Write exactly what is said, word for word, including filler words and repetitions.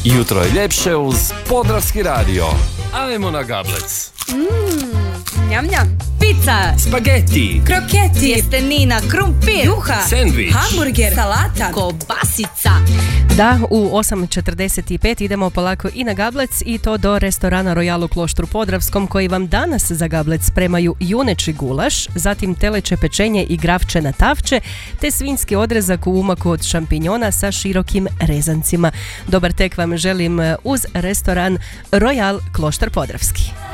Jutro je ljepše uz Podravski radio. Ajmo na gablec. Mmm, njam njam. Pizza, Spaghetti, kroketi, tjestenina, krumpir, juha, sendvič, hamburger, salata, kobasica. Da, u osam četrdeset pet idemo polako i na gablec, i to do restorana Royal u Kloštru Podravskom, koji vam danas za gablec spremaju juneći gulaš, zatim teleće pečenje i gravče na tavče, te svinjski odrezak u umaku od šampinjona sa širokim rezancima. Dobar tek vam želim uz restoran Royal Kloštar Podravski.